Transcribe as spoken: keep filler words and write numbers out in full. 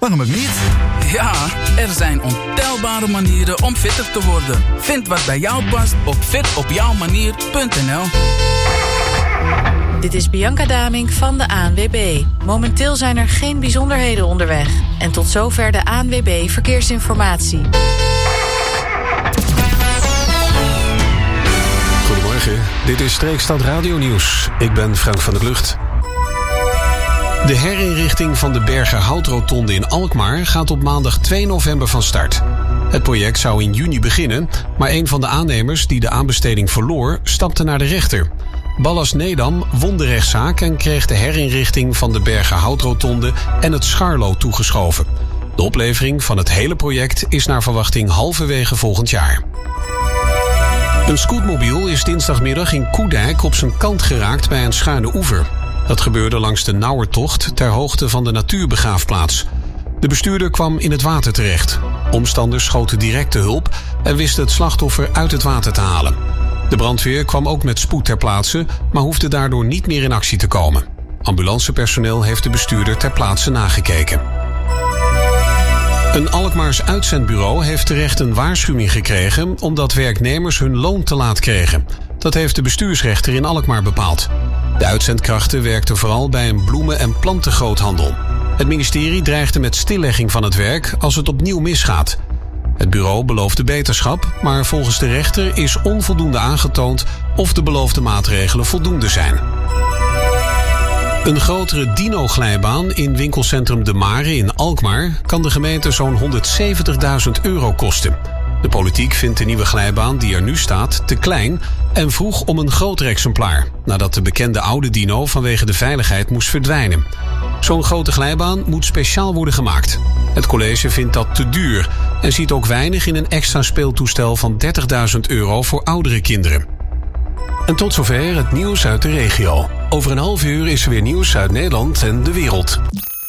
waarom ook niet? Ja, er zijn ontelbare manieren om fitter te worden. Vind wat bij jou past op fit op jouw manier punt n l. Dit is Bianca Damink van de A N W B. Momenteel zijn er geen bijzonderheden onderweg. En tot zover de A N W B Verkeersinformatie. Goedemorgen, dit is Streekstad Radio Nieuws. Ik ben Frank van der Lucht. De herinrichting van de Bergerhoutrotonde in Alkmaar gaat op maandag twee november van start. Het project zou in juni beginnen, maar een van de aannemers die de aanbesteding verloor, stapte naar de rechter. Ballas Nedam won de rechtszaak en kreeg de herinrichting van de Bergerhoutrotonde en het Scharlo toegeschoven. De oplevering van het hele project is naar verwachting halverwege volgend jaar. Een scootmobiel is dinsdagmiddag in Koedijk op zijn kant geraakt bij een schuine oever. Dat gebeurde langs de Nauwertocht ter hoogte van de natuurbegraafplaats. De bestuurder kwam in het water terecht. Omstanders schoten direct de hulp en wisten het slachtoffer uit het water te halen. De brandweer kwam ook met spoed ter plaatse, maar hoefde daardoor niet meer in actie te komen. Ambulancepersoneel heeft de bestuurder ter plaatse nagekeken. Een Alkmaars uitzendbureau heeft terecht een waarschuwing gekregen omdat werknemers hun loon te laat kregen. Dat heeft de bestuursrechter in Alkmaar bepaald. De uitzendkrachten werkten vooral bij een bloemen- en plantengroothandel. Het ministerie dreigde met stillegging van het werk als het opnieuw misgaat. Het bureau beloofde beterschap, maar volgens de rechter is onvoldoende aangetoond of de beloofde maatregelen voldoende zijn. Een grotere dino-glijbaan in winkelcentrum De Mare in Alkmaar kan de gemeente zo'n honderdzeventigduizend euro kosten. De politiek vindt de nieuwe glijbaan die er nu staat te klein en vroeg om een groter exemplaar, nadat de bekende oude dino vanwege de veiligheid moest verdwijnen. Zo'n grote glijbaan moet speciaal worden gemaakt. Het college vindt dat te duur en ziet ook weinig in een extra speeltoestel van dertigduizend euro voor oudere kinderen. En tot zover het nieuws uit de regio. Over een half uur is er weer nieuws uit Nederland en de wereld.